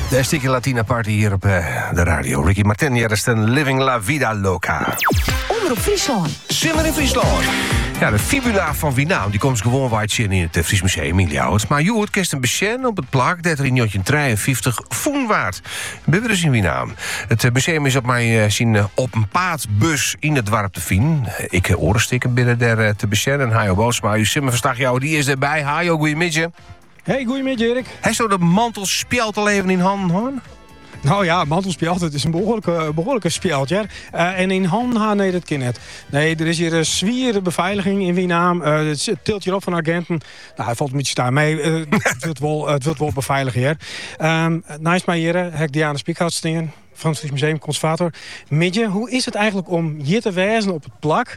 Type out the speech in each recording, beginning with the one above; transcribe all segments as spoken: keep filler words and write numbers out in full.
De Sticky Latina Party hier op uh, de radio. Ricky Martin, hier is een Living La Vida Loca. Omroep Friesland. Simmer in Friesland. Ja, de fibula van Wienaam die komt gewoon waard in het Fries Museum in Ljouwert. Maar Joert kist een besjen op het plak dat er in negentien drieënvijftig voen waard. Ben we dus in Wienaam. Het museum is op mij zien op een paardbus in het dorp te zien. Ik orenstikken binnen der te besjen. En Hajo Boosma, u Simmer verstag jou, die is erbij. Hajo, goeiemiddag. Hey, goeiemiddag Erik. Hij zo de mantel spjelt al even in handen, hoor. Nou ja, mantelspjeld, het is een behoorlijke, behoorlijke spjeld, ja. Uh, en in handen, ha, nee, dat kan net. Nee, er is hier een zwierde beveiliging in Wienaam. Uh, het tilt hier op van agenten. Nou, hij valt een beetje staan mee. Uh, het, wordt wel, het wordt wel beveiligd hier. Um, naast mij hier heb ik Diana Spiekhout staan van het Fries Museum, conservator. Midje, hoe is het eigenlijk om hier te wijzen op het plak?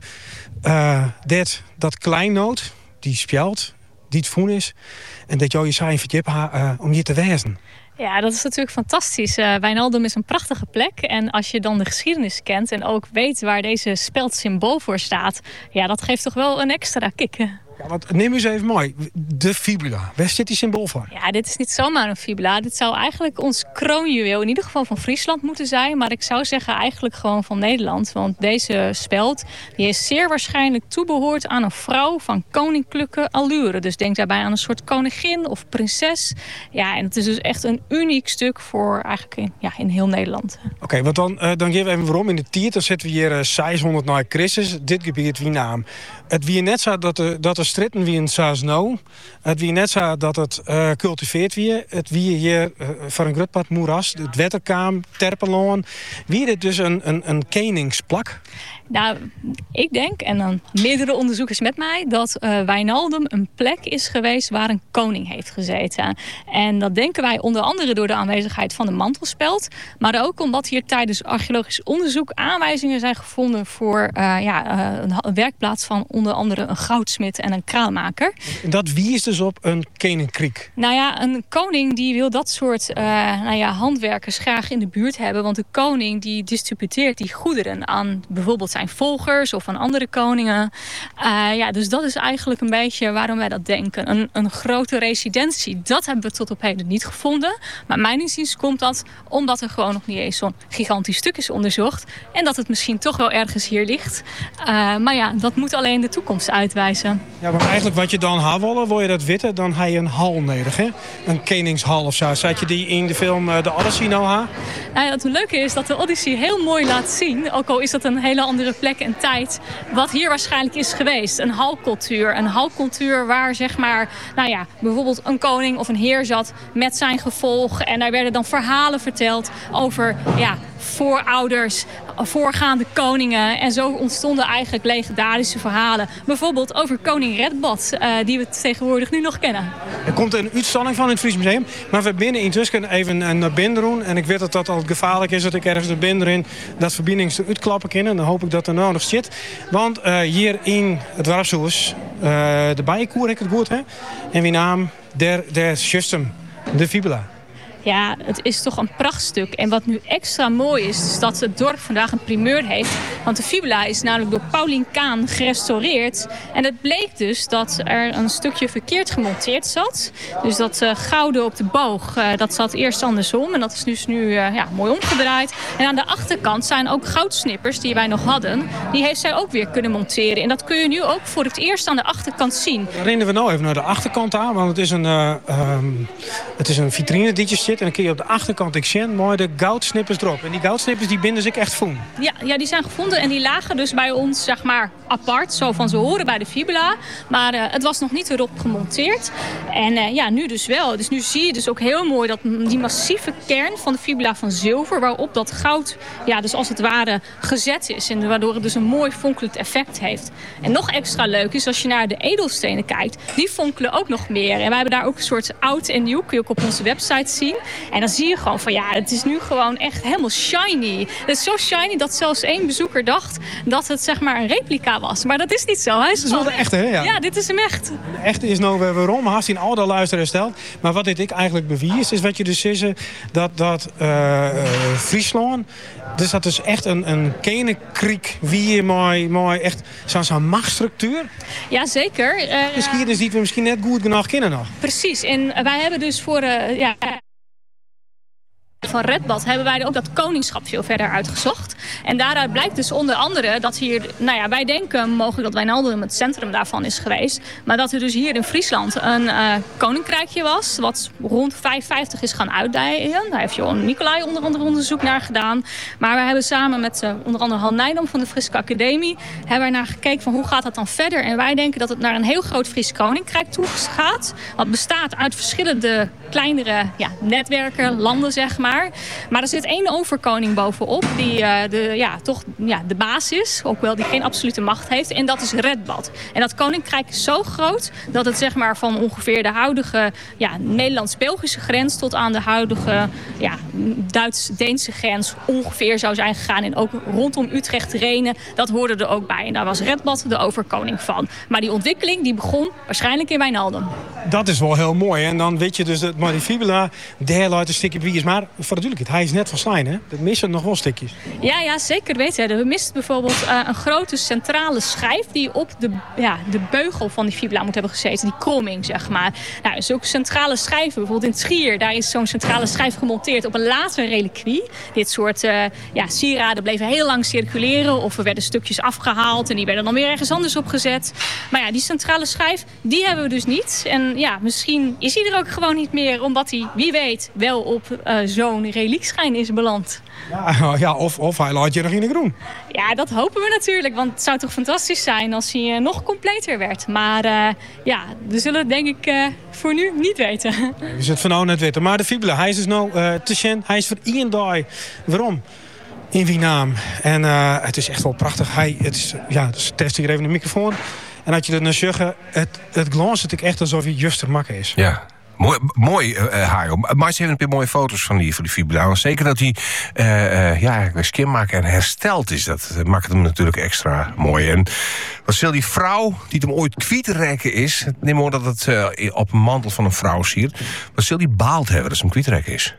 Uh, dat, dat kleinoot, die spjeld, die het voen is. En dat jou je saai verdiept uh, om hier te wijzen. Ja, dat is natuurlijk fantastisch. Uh, Wijnaldum is een prachtige plek. En als je dan de geschiedenis kent en ook weet waar deze speld symbool voor staat, ja, dat geeft toch wel een extra kick. Ja, want neem eens even mooi. De fibula. Waar zit die symbool voor? Ja, dit is niet zomaar een fibula. Dit zou eigenlijk ons kroonjuweel in ieder geval van Friesland moeten zijn. Maar ik zou zeggen eigenlijk gewoon van Nederland. Want deze speld die is zeer waarschijnlijk toebehoord aan een vrouw van koninklijke allure. Dus denk daarbij aan een soort koningin of prinses. Ja, en het is dus echt een uniek stuk voor eigenlijk in, ja, in heel Nederland. Oké, okay, want dan, uh, dan geven we even waarom. In de tiert dan zetten we hier uh, zeshonderd na Christus. Dit gebied Wienaam. Het wie net zo dat de, dat de stritten wie in Saasno. Het wie net zo dat het uh, cultiveerd wie. Het wie hier uh, voor een grutpad moeras, het Wetterkaam, Terpeloon. Wie dit dus een, een, een koningsplak? Nou, ik denk, en dan meerdere onderzoekers met mij, dat uh, Wijnaldum een plek is geweest waar een koning heeft gezeten. En dat denken wij onder andere door de aanwezigheid van de mantelspeld. Maar ook omdat hier tijdens archeologisch onderzoek aanwijzingen zijn gevonden voor uh, ja, uh, een werkplaats van onder andere een goudsmid en een kraalmaker. Dat wie is dus op een koninkrijk? Nou ja, een koning die wil dat soort uh, nou ja, handwerkers graag in de buurt hebben. Want de koning die distributeert die goederen aan bijvoorbeeld zijn volgers of aan andere koningen. Uh, ja, dus dat is eigenlijk een beetje waarom wij dat denken. Een, een grote residentie, dat hebben we tot op heden niet gevonden. Maar mijn inziens komt dat omdat er gewoon nog niet eens zo'n gigantisch stuk is onderzocht. En dat het misschien toch wel ergens hier ligt. Uh, maar ja, dat moet alleen de toekomst uitwijzen. Ja, maar eigenlijk wat je dan had willen, wil je dat weten, dan heb je een hal nodig, hè? Een koningshal of zo. Zat je die in de film uh, The Odyssey nou ha? Nou ja, het leuke is dat de Odyssey heel mooi laat zien, ook al is dat een hele andere plek en tijd, wat hier waarschijnlijk is geweest. Een halcultuur. Een halcultuur waar zeg maar, nou ja, bijvoorbeeld een koning of een heer zat met zijn gevolg. En daar werden dan verhalen verteld over ja, voorouders, voorgaande koningen. En zo ontstonden eigenlijk legendarische verhalen. Bijvoorbeeld over koning Redbad, uh, die we tegenwoordig nu nog kennen. Er komt een uitstalling van in het Fries Museum. Maar we binnen intussen even naar binnen doen. En ik weet dat dat al gevaarlijk is dat ik ergens naar binnen in dat verbindings uitklappen kan. En dan hoop ik dat er nou nog zit. Want uh, hier in het dorpshuis, uh, de bijenkoer, heb ik het goed, hè? En wie naam der, der system, de fibula. Ja, het is toch een prachtstuk. En wat nu extra mooi is, is dat het dorp vandaag een primeur heeft. Want de fibula is namelijk door Paulien Kaan gerestaureerd. En het bleek dus dat er een stukje verkeerd gemonteerd zat. Dus dat uh, gouden op de boog, uh, dat zat eerst andersom. En dat is dus nu uh, ja, mooi omgedraaid. En aan de achterkant zijn ook goudsnippers die wij nog hadden. Die heeft zij ook weer kunnen monteren. En dat kun je nu ook voor het eerst aan de achterkant zien. Herinneren we nou even naar de achterkant aan. Want het is een, uh, um, het is een vitrine die je zit. En dan kun je op de achterkant ik zien mooi de goudsnippers erop. En die goudsnippers die binden zich echt voen. Ja, ja, die zijn gevonden en die lagen dus bij ons zeg maar apart. Zo van ze horen bij de fibula. Maar uh, het was nog niet erop gemonteerd. En uh, ja, nu dus wel. Dus nu zie je dus ook heel mooi dat die massieve kern van de fibula van zilver, waarop dat goud ja, dus als het ware gezet is. En waardoor het dus een mooi fonkelend effect heeft. En nog extra leuk is als je naar de edelstenen kijkt. Die fonkelen ook nog meer. En wij hebben daar ook een soort oud en nieuw. Kun je ook op onze website zien. En dan zie je gewoon van ja, het is nu gewoon echt helemaal shiny. Het is zo shiny dat zelfs één bezoeker dacht dat het zeg maar een replica was. Maar dat is niet zo. Hij is, is wel de echte, hè? Ja. Ja, dit is hem echt. De echte is nou weer waarom. Haast in oude luisteraars stelt. Maar wat dit ik eigenlijk bewijs is wat je dus zegt dat, dat uh, uh, Friesland, dus dat is echt een, een koninkrijk wie mooi, mooi echt zo'n zo machtsstructuur. Ja, zeker. Uh, Geschiedenis die we misschien net goed genoeg kennen nog. Precies. En wij hebben dus voor uh, ja. van Redbad hebben wij ook dat koningschap veel verder uitgezocht. En daaruit blijkt dus onder andere dat hier, nou ja, wij denken mogelijk dat Wijnaldum het centrum daarvan is geweest. Maar dat er dus hier in Friesland een uh, koninkrijkje was, wat rond vijfhonderdvijftig is gaan uitdijen. Daar heeft Johan Nicolai onder andere onderzoek naar gedaan. Maar we hebben samen met uh, onder andere Han Nijdam van de Friese Academie, hebben wij naar gekeken van hoe gaat dat dan verder. En wij denken dat het naar een heel groot Fries koninkrijk toe gaat. Wat bestaat uit verschillende kleinere ja, netwerken, landen zeg maar. Maar er zit één overkoning bovenop die uh, de, ja, toch ja, de baas is. Ook wel die geen absolute macht heeft. En dat is Redbad. En dat koninkrijk is zo groot dat het zeg maar van ongeveer de huidige ja, Nederlands-Belgische grens tot aan de huidige ja, Duits-Deense grens ongeveer zou zijn gegaan. En ook rondom Utrecht, Renen, dat hoorde er ook bij. En daar was Redbad de overkoning van. Maar die ontwikkeling die begon waarschijnlijk in Wijnaldum. Dat is wel heel mooi. En dan weet je dus dat maar die fibula, daar laat een stukje bij is. Maar voor de duidelijkheid, hij is net van Slijn, hè? Dat missen nog wel stukjes. Ja, ja, zeker weten. We misten bijvoorbeeld uh, een grote centrale schijf die op de, ja, de beugel van die fibula moet hebben gezeten. Die kromming, zeg maar. Nou, zulke centrale schijven, bijvoorbeeld in het Schier, daar is zo'n centrale schijf gemonteerd op een later reliquie. Dit soort uh, ja, sieraden bleven heel lang circuleren of er werden stukjes afgehaald en die werden dan weer ergens anders opgezet. Maar ja, die centrale schijf, die hebben we dus niet. En ja, misschien is hij er ook gewoon niet meer, omdat hij, wie weet, wel op uh, zo'n reliekschijn is beland. Ja, ja of, of hij laat je nog in de groen. Ja, dat hopen we natuurlijk, want het zou toch fantastisch zijn als hij uh, nog completer werd. Maar uh, ja, we zullen het denk ik uh, voor nu niet weten. Nee, we zullen het van nou net weten. Maar de fibula, hij is dus nou uh, te zien. Hij is voor Ian Dye. Waarom? In Wienaam. En uh, het is echt wel prachtig. Hij, het is, ja, dus test hier even de microfoon. En dat je er naar zeggen, het, het glans het ik echt alsof hij juster makken is. Ja. Mooi, mooi uh, Hajo. Maar ze hebben een paar mooie foto's van die, van die fibula. Zeker dat hij uh, uh, ja, eigenlijk weer skin maken en hersteld is. Dat uh, maakt hem natuurlijk extra mooi. En wat zal die vrouw die hem ooit kwietrekken is... neem maar dat het uh, op een mantel van een vrouw siert... wat zal die baald hebben dat ze hem kwietrekken is?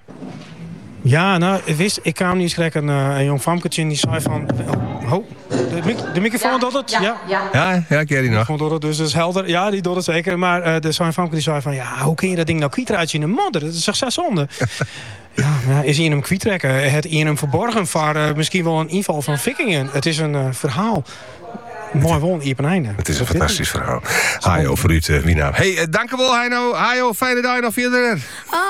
Ja, nou, wist, ik kwam niet eens een, uh, een jong famketje die zei van... Oh, de, de microfoon ja, doet het? Ja, ja. ja. ja, ja ik ken die nog. Doet het, dus dat is helder. Ja, die doet het zeker. Maar uh, de zo'n famke die zei van... Ja, hoe kun je dat ding nou kwijt in een modder? Dat is toch zo zonde? Ja, ja, is hij in hem kwijtrekken? Het in hem verborgen voor uh, misschien wel een inval van vikingen? Het is een uh, verhaal... Mooi won, hier op een einde. Het is een fantastisch verhaal. Hajo voor u, uh, Wienaam. Hey, uh, dank u wel, Hajo. Hajo, fijne dag nog verder.